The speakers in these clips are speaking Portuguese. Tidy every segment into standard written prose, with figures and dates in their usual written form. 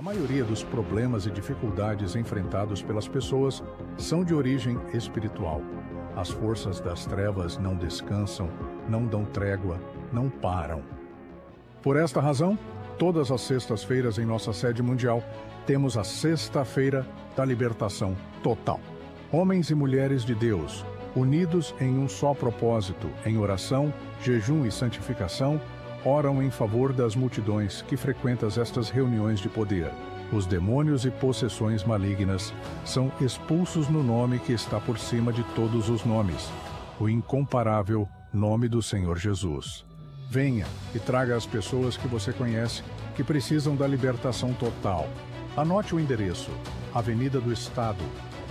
A maioria dos problemas e dificuldades enfrentados pelas pessoas são de origem espiritual. As forças das trevas não descansam, não dão trégua, não param. Por esta razão, todas as sextas-feiras em nossa sede mundial, temos a Sexta-feira da Libertação Total. Homens e mulheres de Deus, unidos em um só propósito, em oração, jejum e santificação, oram em favor das multidões que frequentam estas reuniões de poder. Os demônios e possessões malignas são expulsos no nome que está por cima de todos os nomes, o incomparável nome do Senhor Jesus. Venha e traga as pessoas que você conhece que precisam da libertação total. Anote o endereço: Avenida do Estado,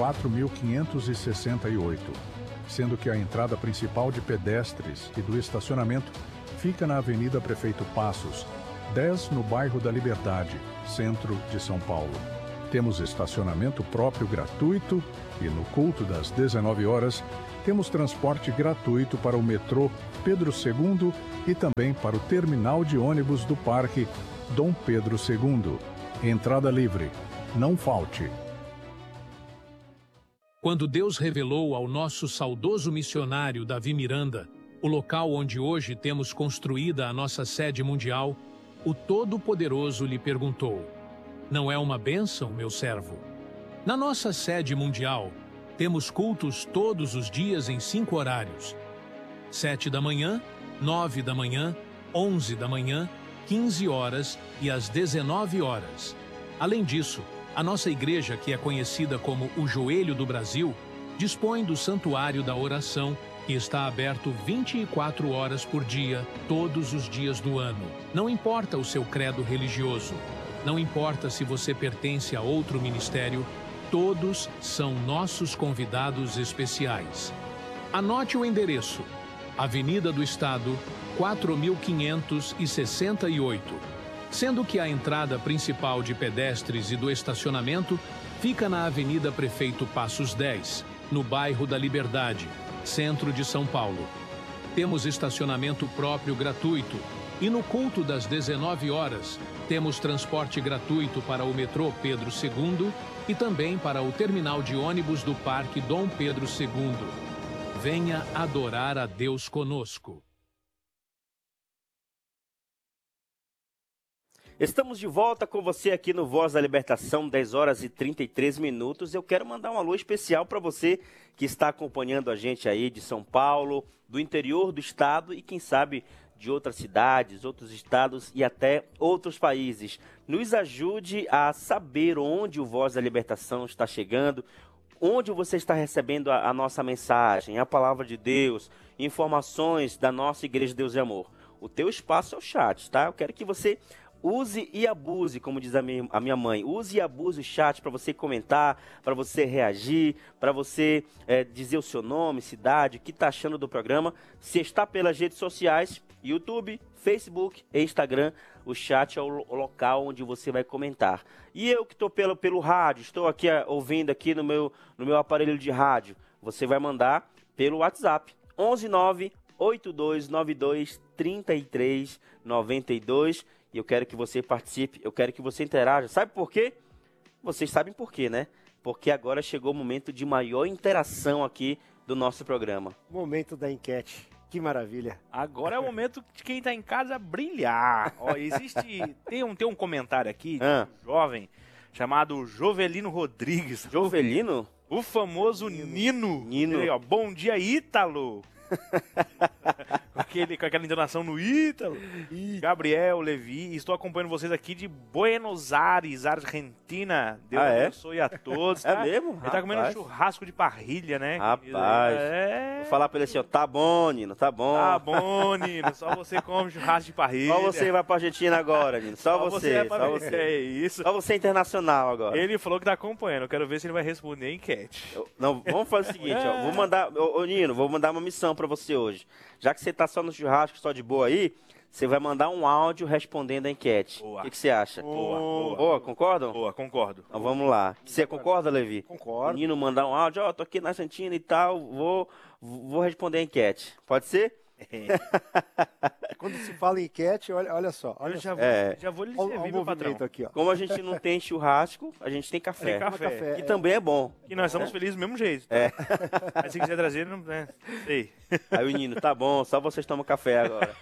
4568, sendo que a entrada principal de pedestres e do estacionamento fica na Avenida Prefeito Passos, 10 no bairro da Liberdade, centro de São Paulo. Temos estacionamento próprio gratuito e no culto das 19 horas temos transporte gratuito para o metrô Pedro II e também para o terminal de ônibus do Parque Dom Pedro II. Entrada livre. Não falte. Quando Deus revelou ao nosso saudoso missionário Davi Miranda o local onde hoje temos construída a nossa sede mundial, o Todo-Poderoso lhe perguntou: "Não é uma bênção, meu servo?" Na nossa sede mundial, temos cultos todos os dias em 5 horários: 7 da manhã, 9 da manhã, 11 da manhã, 15 horas e às 19 horas. Além disso, a nossa igreja, que é conhecida como o Joelho do Brasil, dispõe do Santuário da Oração, que está aberto 24 horas por dia, todos os dias do ano. Não importa o seu credo religioso, não importa se você pertence a outro ministério, todos são nossos convidados especiais. Anote o endereço: Avenida do Estado, 4568, sendo que a entrada principal de pedestres e do estacionamento fica na Avenida Prefeito Passos 10, no bairro da Liberdade, centro de São Paulo. Temos estacionamento próprio gratuito e no culto das 19 horas temos transporte gratuito para o metrô Pedro II e também para o terminal de ônibus do Parque Dom Pedro II. Venha adorar a Deus conosco. Estamos de volta com você aqui no Voz da Libertação, 10 horas e 33 minutos. Eu quero mandar um alô especial para você que está acompanhando a gente aí de São Paulo, do interior do estado e quem sabe de outras cidades, outros estados e até outros países. Nos ajude a saber onde o Voz da Libertação está chegando, onde você está recebendo a nossa mensagem, a palavra de Deus, informações da nossa Igreja Deus e Amor. O teu espaço é o chat, tá? Eu quero que você use e abuse, como diz a minha mãe. Use e abuse o chat para você comentar, para você reagir, para você dizer o seu nome, cidade, o que está achando do programa. Se está pelas redes sociais, YouTube, Facebook e Instagram, o chat é o local onde você vai comentar. E eu que estou pelo rádio, estou aqui ouvindo aqui no meu aparelho de rádio, você vai mandar pelo WhatsApp, 11982923392. E eu quero que você participe, eu quero que você interaja. Sabe por quê? Vocês sabem por quê, né? Porque agora chegou o momento de maior interação aqui do nosso programa. Momento da enquete. Que maravilha. Agora é o momento de quem está em casa brilhar. Ó, tem um comentário aqui de um jovem chamado Jovelino Rodrigues. Jovelino? O famoso Nino. Ele, ó, bom dia, Ítalo. com aquela entonação no Ítalo. Gabriel, Levi, estou acompanhando vocês aqui de Buenos Aires, Argentina. Deus abençoe a todos. Tá? É mesmo? Ele tá comendo um churrasco de parrilha, né? Rapaz, vou falar pra ele assim, ó, tá bom, Nino, tá bom. Tá bom, Nino, só você come churrasco de parrilha. Só você vai pra Argentina agora, Nino, só você. Só você. É isso. Só você internacional agora. Ele falou que tá acompanhando, eu quero ver se ele vai responder a enquete. Não, vamos fazer o seguinte, ó, vou mandar, Nino, vou mandar uma missão pra você hoje. Já que você tá só no churrasco, só de boa aí, você vai mandar um áudio respondendo a enquete. O que você acha? Boa, concordam? Boa, concordo. Então vamos lá. Você concorda, Levi? Concordo. O Nino mandar um áudio, ó, tô aqui na Argentina e tal, vou responder a enquete. Pode ser? Quando se fala em enquete, olha só. Olha Eu já vou lhe Olha servir, o meu patrão. movimento aqui, ó. Como a gente não tem churrasco, a gente tem café. Tem café. Que também é bom. E nós estamos felizes do mesmo jeito. Tá? Mas se quiser trazer, não sei. Aí o menino, tá bom, só vocês tomam café agora.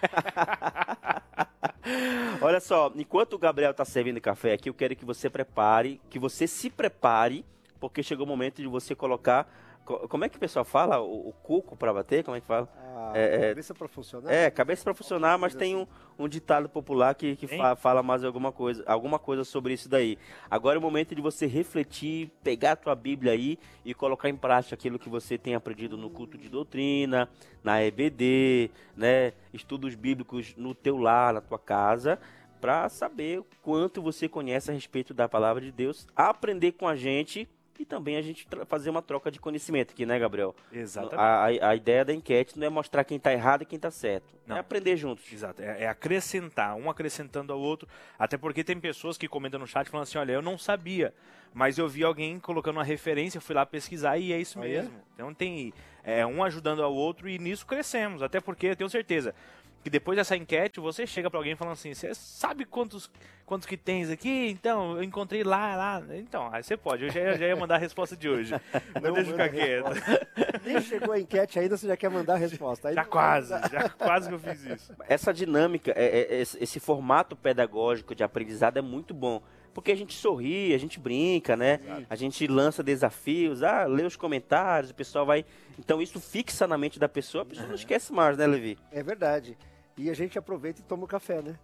Olha só, enquanto o Gabriel tá servindo café aqui, eu quero que você se prepare, porque chegou o momento de você colocar... Como é que o pessoal fala? O cuco para bater? Como é que fala? Cabeça para funcionar? Cabeça para funcionar, mas tem um ditado popular que fala mais alguma coisa sobre isso daí. Agora é o momento de você refletir, pegar a tua Bíblia aí e colocar em prática aquilo que você tem aprendido no culto de doutrina, na EBD, né? Estudos bíblicos no teu lar, na tua casa, para saber quanto você conhece a respeito da palavra de Deus, aprender com a gente e também a gente fazer uma troca de conhecimento aqui, né, Gabriel? Exatamente. A ideia da enquete não é mostrar quem está errado e quem está certo. Não. É aprender juntos. Exato. É acrescentar, um acrescentando ao outro. Até porque tem pessoas que comentam no chat falando assim, olha, eu não sabia, mas eu vi alguém colocando uma referência, fui lá pesquisar e é isso mesmo. Então tem um ajudando ao outro e nisso crescemos. Até porque eu tenho certeza que depois dessa enquete, você chega pra alguém falando assim, você sabe quantos que tens aqui? Então, eu encontrei lá. Então, aí você pode. Eu já ia mandar a resposta de hoje. Não deixa eu ficar quieto. Nem chegou a enquete ainda, você já quer mandar a resposta. Aí já quase que eu fiz isso. Essa dinâmica, esse formato pedagógico de aprendizado é muito bom. Porque a gente sorri, a gente brinca, né? Exato. A gente lança desafios, lê os comentários, o pessoal vai... Então isso fixa na mente da pessoa, a pessoa não esquece mais, né, Levi? É verdade. E a gente aproveita e toma um café, né?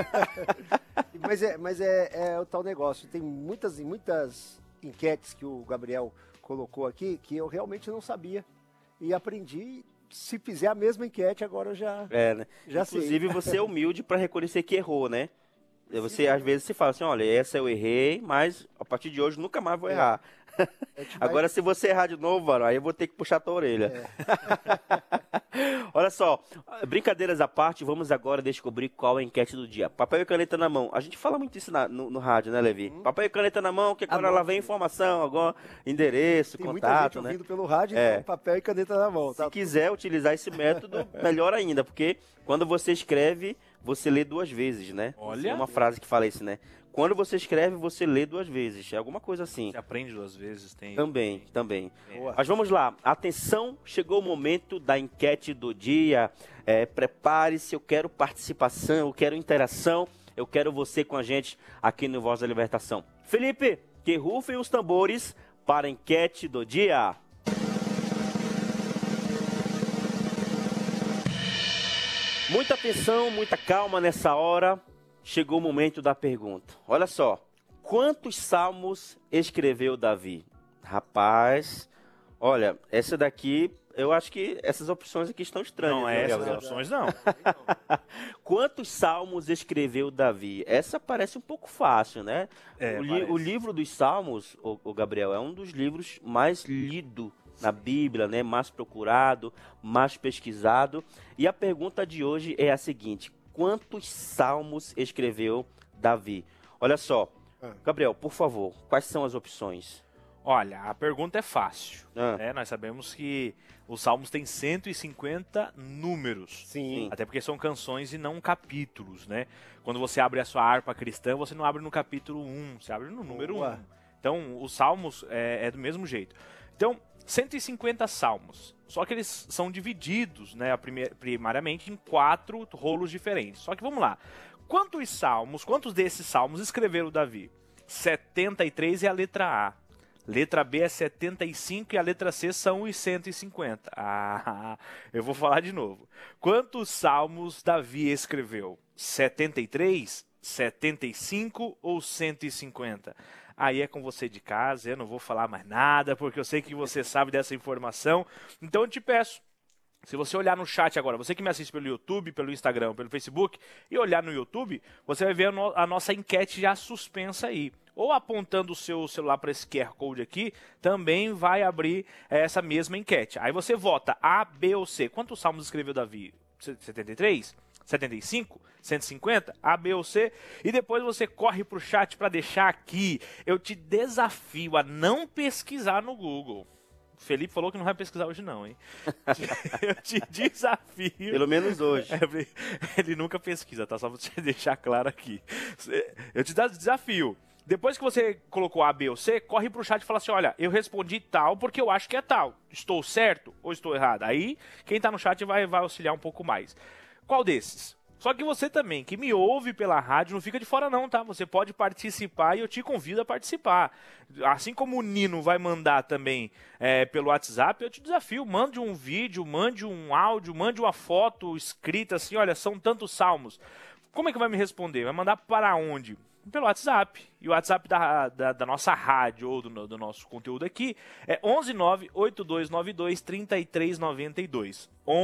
Mas é o tal negócio. Tem muitas enquetes que o Gabriel colocou aqui que eu realmente não sabia. E aprendi. Se fizer a mesma enquete, agora eu já, né? já sei. Inclusive, você é humilde para reconhecer que errou, né? Você, às vezes, se fala assim, olha, essa eu errei, mas a partir de hoje nunca mais vou errar. Agora, se você errar de novo, mano, aí eu vou ter que puxar a tua orelha. Olha só, brincadeiras à parte, vamos agora descobrir qual é a enquete do dia. Papel e caneta na mão. A gente fala muito isso no rádio, né, Levi? Papel e caneta na mão, que agora lá vem informação, agora endereço, tem contato, muita gente né? ouvindo pelo rádio, então papel e caneta na mão. Se quiser utilizar esse método, melhor ainda, porque quando você escreve, você lê 2 vezes, né? Olha! É uma frase que fala isso, né? Quando você escreve, você lê 2 vezes. É alguma coisa assim. Você aprende 2 vezes, tem... Também. Boa. Mas vamos lá. Atenção, chegou o momento da enquete do dia. Prepare-se, eu quero participação, eu quero interação, eu quero você com a gente aqui no Voz da Libertação. Felipe, que rufem os tambores para a enquete do dia. Muita atenção, muita calma nessa hora. Chegou o momento da pergunta. Olha só, quantos salmos escreveu Davi? Rapaz, olha, essa daqui, eu acho que essas opções aqui estão estranhas. Não, essas opções não. Quantos salmos escreveu Davi? Essa parece um pouco fácil, né? O livro dos Salmos, o Gabriel, é um dos livros mais lidos na Bíblia, né? Mais procurado, mais pesquisado. E a pergunta de hoje é a seguinte: quantos salmos escreveu Davi? Olha só, Gabriel, por favor, quais são as opções? Olha, a pergunta é fácil. Né? Nós sabemos que os salmos têm 150 números. Sim. Até porque são canções e não capítulos, né? Quando você abre a sua harpa cristã, você não abre no capítulo 1, você abre no número 1. Então, os salmos é do mesmo jeito. Então, 150 salmos. Só que eles são divididos, né, primariamente em 4 rolos diferentes. Só que vamos lá. Quantos desses salmos escreveu Davi? 73 é a letra A. Letra B é 75 e a letra C são os 150. Eu vou falar de novo. Quantos salmos Davi escreveu? 73, 75 ou 150? Aí é com você de casa, eu não vou falar mais nada, porque eu sei que você sabe dessa informação. Então eu te peço, se você olhar no chat agora, você que me assiste pelo YouTube, pelo Instagram, pelo Facebook, e olhar no YouTube, você vai ver a nossa enquete já suspensa aí. Ou apontando o seu celular para esse QR Code aqui, também vai abrir essa mesma enquete. Aí você vota A, B ou C. Quantos salmos escreveu Davi? 73? 75? 150? A, B ou C? E depois você corre para o chat para deixar aqui. Eu te desafio a não pesquisar no Google. Felipe falou que não vai pesquisar hoje não, hein? Eu te desafio. Pelo menos hoje. Ele nunca pesquisa, tá? Só pra você deixar claro aqui. Eu te desafio. Depois que você colocou A, B ou C, corre pro chat e fala assim, olha, eu respondi tal porque eu acho que é tal. Estou certo ou estou errado? Aí, quem tá no chat vai auxiliar um pouco mais. Qual desses? Só que você também, que me ouve pela rádio, não fica de fora não, tá? Você pode participar e eu te convido a participar. Assim como o Nino vai mandar também pelo WhatsApp, eu te desafio, mande um vídeo, mande um áudio, mande uma foto escrita assim, olha, são tantos salmos. Como é que vai me responder? Vai mandar para onde? Pelo WhatsApp. E o WhatsApp da nossa rádio ou do nosso conteúdo aqui é 11982923392.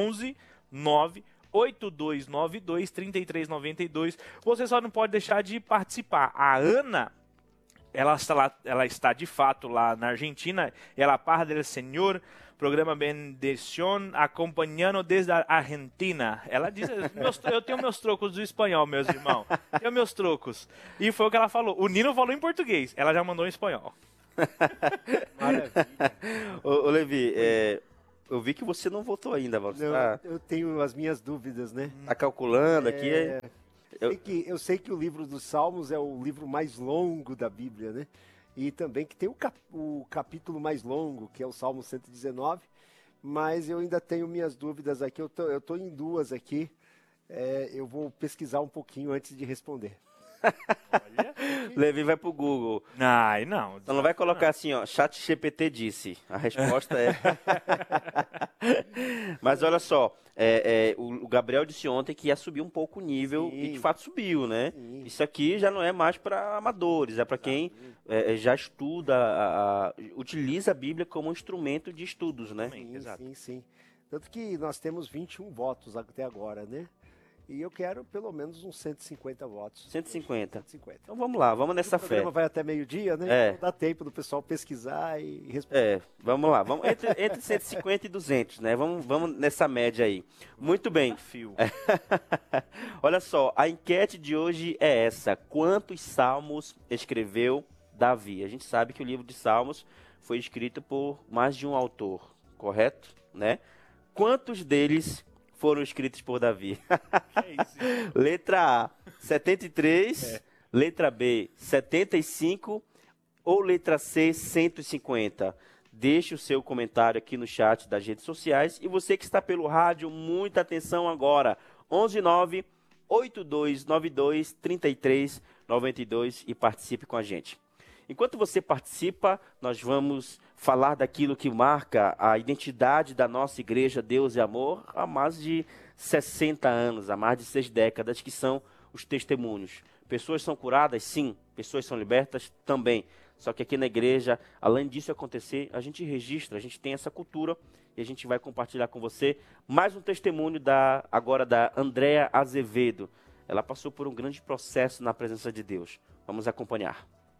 11982923392. Você só não pode deixar de participar. A Ana, ela está de fato lá na Argentina. Ela Paz del Señor, programa Bendición, acompanhando desde a Argentina. Ela diz, eu tenho meus trocos do espanhol, meus irmãos. Tenho meus trocos. E foi o que ela falou. O Nino falou em português, ela já mandou em espanhol. Maravilha. Ô Levi, eu vi que você não votou ainda, Valdo. Eu tenho as minhas dúvidas, né? Tá calculando aqui. Eu sei que o livro dos Salmos é o livro mais longo da Bíblia, né? E também que tem o capítulo mais longo, que é o Salmo 119, mas eu ainda tenho minhas dúvidas aqui, eu tô em duas aqui, eu vou pesquisar um pouquinho antes de responder. Olha. Levi vai pro Google. Não. Então não vai colocar assim, ó, ChatGPT disse. A resposta é... Mas olha só, o Gabriel disse ontem que ia subir um pouco o nível. Sim. E de fato subiu, né? Sim. Isso aqui já não é mais para amadores, é para quem já estuda, utiliza a Bíblia como um instrumento de estudos, né? Sim. Tanto que nós temos 21 votos até agora, né? E eu quero pelo menos uns 150 votos. 150. Então vamos lá, vamos nessa fé. O programa vai até meio-dia, né? Então dá tempo do pessoal pesquisar e responder. Vamos lá. Vamos entre 150 e 200, né? Vamos nessa média aí. Muito bem. Olha só, a enquete de hoje é essa. Quantos salmos escreveu Davi? A gente sabe que o livro de Salmos foi escrito por mais de um autor, correto? Né? Quantos deles foram escritos por Davi? É isso. Letra A, 73. Letra B, 75. Ou letra C, 150. Deixe o seu comentário aqui no chat das redes sociais. E você que está pelo rádio, muita atenção agora. 11982923392 e participe com a gente. Enquanto você participa, nós vamos falar daquilo que marca a identidade da nossa igreja Deus e Amor há mais de 60 anos, há mais de 6 décadas, que são os testemunhos. Pessoas são curadas? Sim. Pessoas são libertas? Também. Só que aqui na igreja, além disso acontecer, a gente registra, a gente tem essa cultura e a gente vai compartilhar com você mais um testemunho agora da Andréa Azevedo. Ela passou por um grande processo na presença de Deus. Vamos acompanhar.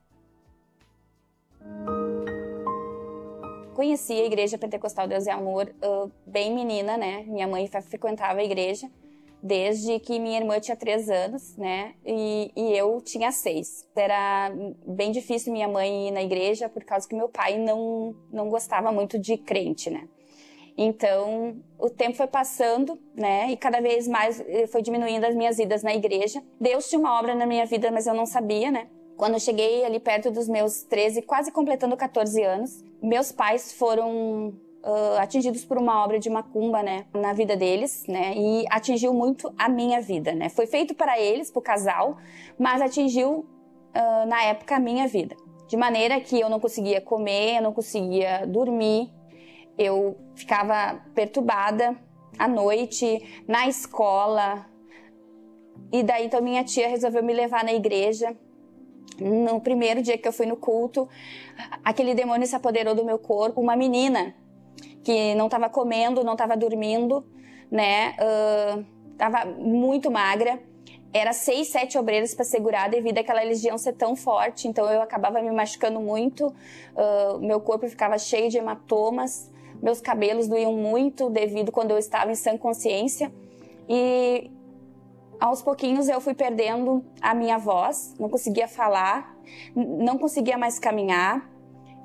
Conheci a Igreja Pentecostal Deus e Amor bem menina, né? Minha mãe frequentava a igreja desde que minha irmã tinha 3 anos, né? E eu tinha 6. Era bem difícil minha mãe ir na igreja por causa que meu pai não gostava muito de crente, né? Então, o tempo foi passando, né? E cada vez mais foi diminuindo as minhas idas na igreja. Deus tinha uma obra na minha vida, mas eu não sabia, né? Quando eu cheguei ali perto dos meus 13, quase completando 14 anos, meus pais foram atingidos por uma obra de macumba, né, na vida deles, né, e atingiu muito a minha vida, né. Foi feito para eles, para o casal, mas atingiu, na época, a minha vida. De maneira que eu não conseguia comer, eu não conseguia dormir, eu ficava perturbada à noite, na escola. E daí, então, minha tia resolveu me levar na igreja. No primeiro dia que eu fui no culto, aquele demônio se apoderou do meu corpo. Uma menina que não estava comendo, não estava dormindo, né? Estava muito magra. Era 6, 7 obreiros para segurar devido àquela legião ser tão forte. Então eu acabava me machucando muito. Meu corpo ficava cheio de hematomas. Meus cabelos doíam muito devido quando eu estava em sã consciência. E aos pouquinhos eu fui perdendo a minha voz, não conseguia falar, não conseguia mais caminhar,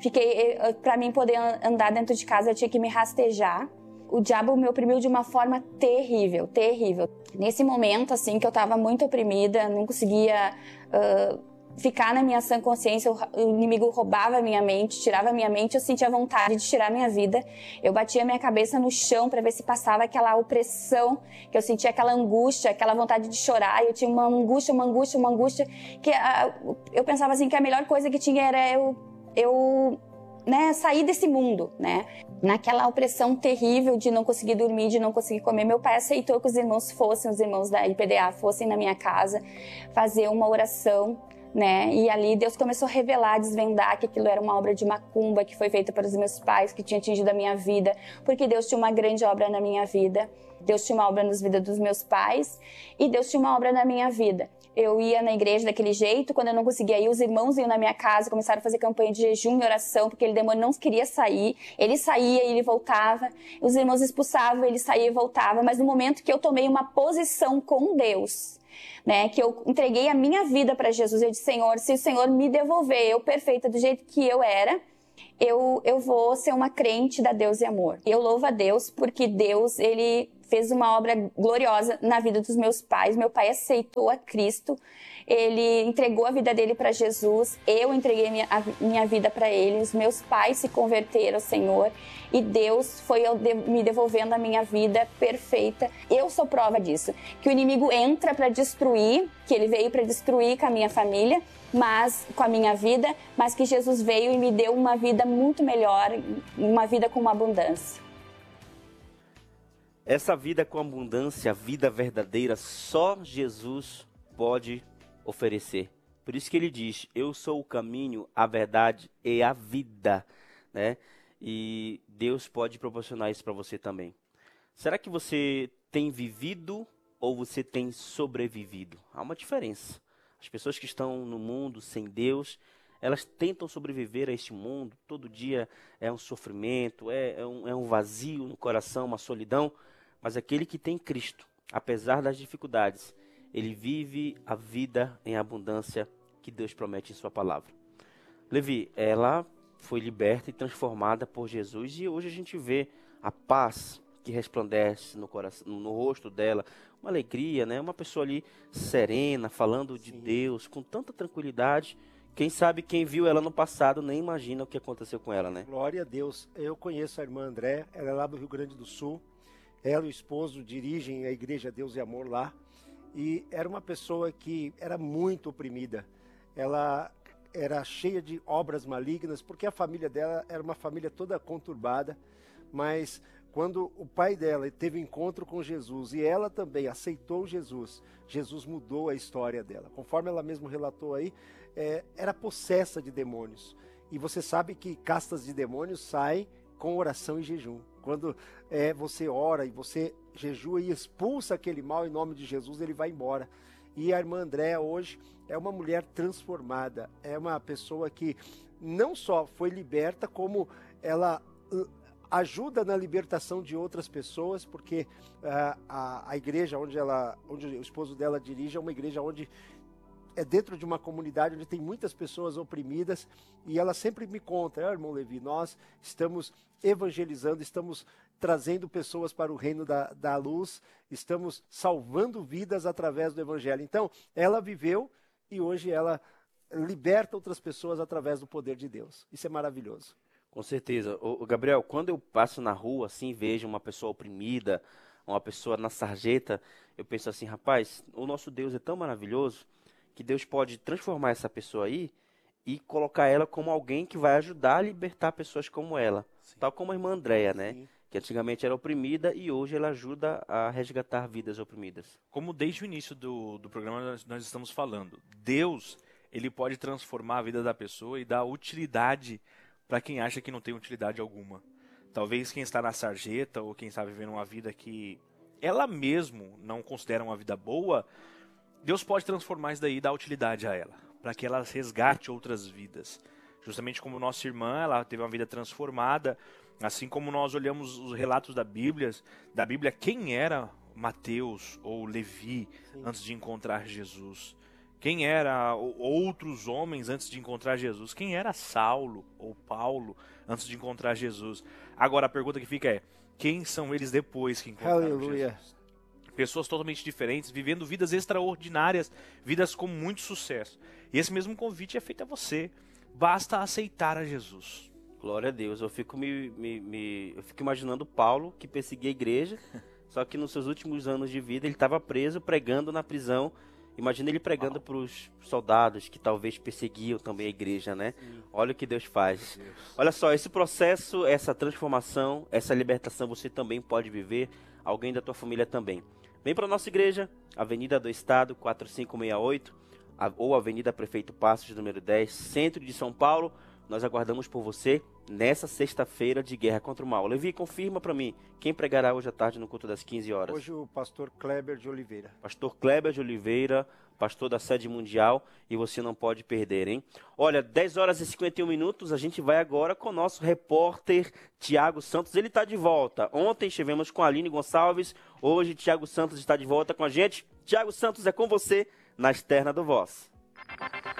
Para mim poder andar dentro de casa, eu tinha que me rastejar. O diabo me oprimiu de uma forma terrível, terrível. Nesse momento, assim, que eu estava muito oprimida, não conseguia ficar na minha sã consciência, o inimigo roubava a minha mente, tirava a minha mente, eu sentia vontade de tirar a minha vida. Eu batia a minha cabeça no chão para ver se passava aquela opressão, que eu sentia aquela angústia, aquela vontade de chorar. Eu tinha uma angústia, que eu pensava assim que a melhor coisa que tinha era eu sair desse mundo, né? Naquela opressão terrível de não conseguir dormir, de não conseguir comer, meu pai aceitou que os irmãos da IPDA fossem na minha casa fazer uma oração, né? E ali Deus começou a revelar, desvendar que aquilo era uma obra de macumba que foi feita pelos meus pais, que tinha atingido a minha vida, porque Deus tinha uma grande obra na minha vida. Deus tinha uma obra nas vidas dos meus pais e Deus tinha uma obra na minha vida. Eu ia na igreja daquele jeito, quando eu não conseguia ir, os irmãos iam na minha casa, começaram a fazer campanha de jejum e oração, porque aquele demônio não queria sair. Ele saía e ele voltava, os irmãos expulsavam, ele saía e voltava. Mas no momento que eu tomei uma posição com Deus, né, que eu entreguei a minha vida para Jesus, eu disse: Senhor, se o Senhor me devolver eu perfeita do jeito que eu era, eu vou ser uma crente da Deus e Amor. Eu louvo a Deus porque Deus, ele fez uma obra gloriosa na vida dos meus pais. Meu pai aceitou a Cristo, ele entregou a vida dele para Jesus, eu entreguei a minha vida para ele, os meus pais se converteram ao Senhor e Deus foi me devolvendo a minha vida perfeita. Eu sou prova disso, que o inimigo entra para destruir, que ele veio para destruir com a minha família, mas com a minha vida, mas que Jesus veio e me deu uma vida muito melhor, uma vida com uma abundância. Essa vida com abundância, a vida verdadeira, só Jesus pode oferecer. Por isso que ele diz: eu sou o caminho, a verdade e a vida, né? E Deus pode proporcionar isso para você também. Será que você tem vivido ou você tem sobrevivido? Há uma diferença. As pessoas que estão no mundo sem Deus, elas tentam sobreviver a este mundo. Todo dia é um sofrimento, é um vazio no coração, uma solidão. Mas aquele que tem Cristo, apesar das dificuldades, ele vive a vida em abundância que Deus promete em sua palavra. Levi, ela foi liberta e transformada por Jesus e hoje a gente vê a paz que resplandece no coração, no rosto dela, uma alegria, né? Uma pessoa ali serena, falando de Deus, com tanta tranquilidade. Quem sabe quem viu ela no passado nem imagina o que aconteceu com ela, né? Glória a Deus. Eu conheço a irmã André, ela é lá do Rio Grande do Sul. Ela e o esposo dirigem a igreja Deus e Amor lá. E era uma pessoa que era muito oprimida. Ela era cheia de obras malignas, porque a família dela era uma família toda conturbada. Mas quando o pai dela teve um encontro com Jesus e ela também aceitou Jesus, Jesus mudou a história dela. Conforme ela mesma relatou aí, era possessa de demônios. E você sabe que castas de demônios saem com oração e jejum. Quando você ora e você jejua e expulsa aquele mal em nome de Jesus, ele vai embora. E a irmã Andréa hoje é uma mulher transformada, é uma pessoa que não só foi liberta, como ela ajuda na libertação de outras pessoas, porque a igreja onde o esposo dela dirige é uma igreja onde é dentro de uma comunidade onde tem muitas pessoas oprimidas, e ela sempre me conta: irmão Levi, nós estamos evangelizando, estamos trazendo pessoas para o reino da luz, estamos salvando vidas através do evangelho. Então, ela viveu e hoje ela liberta outras pessoas através do poder de Deus. Isso é maravilhoso. Com certeza. Gabriel, quando eu passo na rua assim, vejo uma pessoa oprimida, uma pessoa na sarjeta, eu penso assim: rapaz, o nosso Deus é tão maravilhoso que Deus pode transformar essa pessoa aí e colocar ela como alguém que vai ajudar a libertar pessoas como ela. Sim. Tal como a irmã Andréa, né? Sim. Que antigamente era oprimida e hoje ela ajuda a resgatar vidas oprimidas. Como desde o início do programa nós estamos falando, Deus, ele pode transformar a vida da pessoa e dar utilidade para quem acha que não tem utilidade alguma. Talvez quem está na sarjeta ou quem está vivendo uma vida que ela mesmo não considera uma vida boa, Deus pode transformar isso daí e dar utilidade a ela, para que ela resgate outras vidas. Justamente como nossa irmã, ela teve uma vida transformada, assim como nós olhamos os relatos da Bíblia, quem era Mateus ou Levi antes de encontrar Jesus? Quem era outros homens antes de encontrar Jesus? Quem era Saulo ou Paulo antes de encontrar Jesus? Agora a pergunta que fica é, quem são eles depois que encontraram Aleluia. Jesus? Pessoas totalmente diferentes, vivendo vidas extraordinárias, vidas com muito sucesso. E esse mesmo convite é feito a você. Basta aceitar a Jesus. Glória a Deus. Eu fico eu fico imaginando Paulo, que perseguia a igreja, só que nos seus últimos anos de vida ele estava preso, pregando na prisão. Imagina ele pregando para os soldados que talvez perseguiam também a igreja, né? Olha o que Deus faz. Olha só, esse processo, essa transformação, essa libertação você também pode viver, alguém da tua família também. Vem para a nossa igreja, Avenida do Estado, 4568, ou Avenida Prefeito Passos, número 10, centro de São Paulo. Nós aguardamos por você nessa sexta-feira de guerra contra o mal. Levi, confirma para mim, quem pregará hoje à tarde no culto das 15 horas? Hoje o pastor Kleber de Oliveira. Pastor Kleber de Oliveira, pastor da Sede Mundial, e você não pode perder, hein? Olha, 10 horas e 51 minutos, a gente vai agora com o nosso repórter Tiago Santos. Ele está de volta. Ontem estivemos com a Aline Gonçalves, hoje Tiago Santos está de volta com a gente. Tiago Santos, é com você na Externa do Voz.